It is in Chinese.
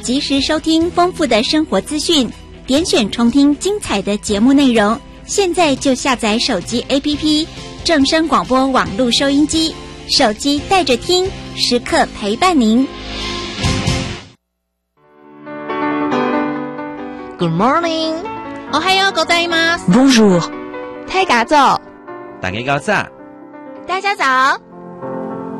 及时收听丰富的生活资讯，点选重听精彩的节目内容。现在就下载手机 APP 正声广播网络收音机，手机带着听，时刻陪伴您。 Good morning， おはようございます。 Bonjour， 太嘎早， 大家早。 大家早。